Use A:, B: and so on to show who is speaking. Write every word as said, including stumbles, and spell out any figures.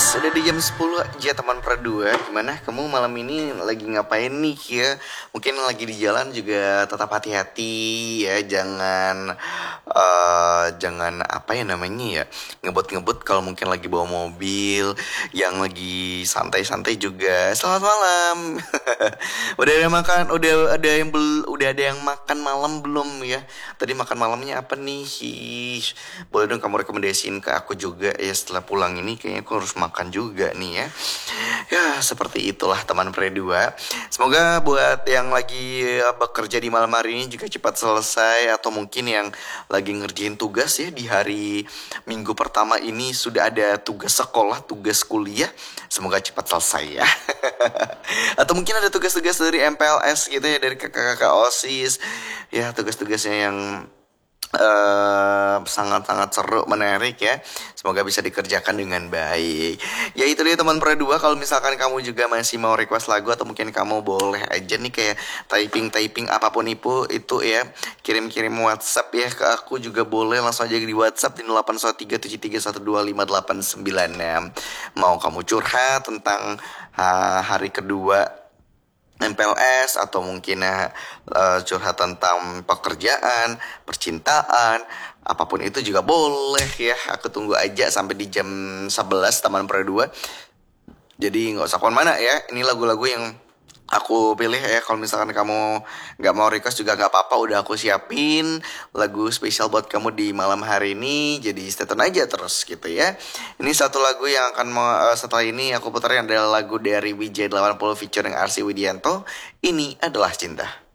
A: sudah di jam sepuluh aja teman perdua. Gimana kamu malam ini lagi ngapain nih ya? Mungkin lagi di jalan juga tetap hati-hati ya. Jangan eh jangan apa ya namanya ya, ngebut-ngebut kalau mungkin lagi bawa mobil. Yang lagi santai-santai juga. Selamat malam. Udah ada makan, udah ada yang bel, udah ada yang makan malam belum ya? Tadi makan malamnya apa nih? Ih, boleh dong kamu rekomendasiin ke aku juga ya, setelah pulang ini kayaknya aku harus makan juga nih ya. Ya, seperti itulah teman pre dua. Semoga buat yang lagi eh, bekerja di malam hari ini juga cepat selesai, atau mungkin yang lagi ngerjain tugas ya di hari Minggu pertama ini sudah ada tugas sekolah, tugas kuliah. Semoga cepat selesai ya. Atau mungkin ada tugas-tugas dari M P L S gitu ya, dari kakak-kakak OSIS. Ya, tugas-tugasnya yang eh, sangat-sangat seru, menarik ya. Semoga bisa dikerjakan dengan baik. Ya itu dia teman Pro dua. Kalau misalkan kamu juga masih mau request lagu, atau mungkin kamu boleh aja nih kayak typing-typing apapun itu itu ya, kirim-kirim WhatsApp ya ke aku juga boleh. Langsung aja di WhatsApp di nol delapan satu tiga tujuh tiga satu dua lima delapan sembilan enam. Mau kamu curhat tentang ah, hari kedua M P L S, atau mungkin uh, curhat tentang pekerjaan, percintaan, apapun itu juga boleh ya. Aku tunggu aja sampai di jam sebelas teman Pro dua. Jadi nggak usah kemana-mana ya. Ini lagu-lagu yang aku pilih ya. Kalau misalkan kamu nggak mau request juga nggak apa-apa. Udah aku siapin lagu spesial buat kamu di malam hari ini. Jadi stay tune aja terus gitu ya. Ini satu lagu yang akan mau, uh, setelah ini aku putarnya adalah lagu dari W J delapan puluh featuring R C Widianto. Ini adalah Cinta.